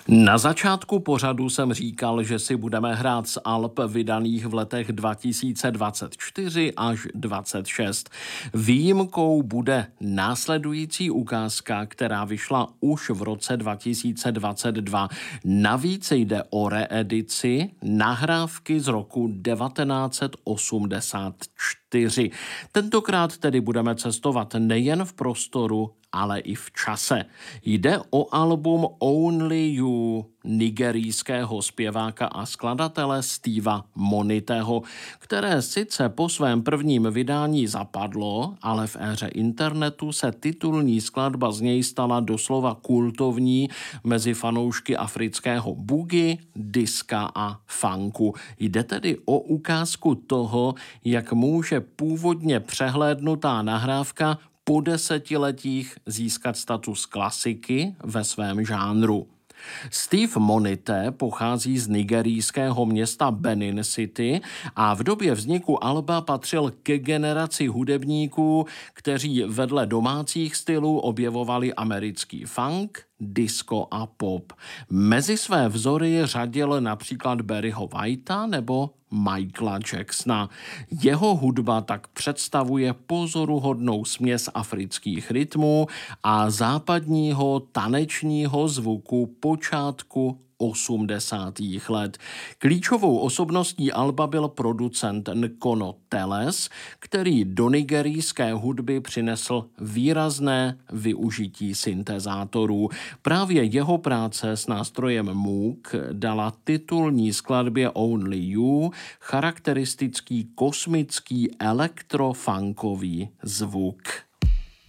Na začátku pořadu jsem říkal, že si budeme hrát z alb vydaných v letech 2024 až 2026. Výjimkou bude následující ukázka, která vyšla už v roce 2022. Navíc jde o reedici nahrávky z roku 1984. Tentokrát tedy budeme cestovat nejen v prostoru, ale i v čase. Jde o album Only You nigerijského zpěváka a skladatele Steva Moniteho, které sice po svém prvním vydání zapadlo, ale v éře internetu se titulní skladba z něj stala doslova kultovní mezi fanoušky afrického boogie, diska a funku. Jde tedy o ukázku toho, jak může původně přehlédnutá nahrávka po desetiletích získat status klasiky ve svém žánru. Steve Monite pochází z nigerijského města Benin City a v době vzniku alba patřil ke generaci hudebníků, kteří vedle domácích stylů objevovali americký funk, disco a pop. Mezi své vzory řadil například Barryho Whitea nebo Michaela Jacksona. Jeho hudba tak představuje pozoruhodnou směs afrických rytmů a západního tanečního zvuku počátku 80. let. Klíčovou osobností alba byl producent Nkono Teles, který do nigerijské hudby přinesl výrazné využití syntezátorů. Právě jeho práce s nástrojem Moog dala titulní skladbě Only You charakteristický kosmický elektrofunkový zvuk.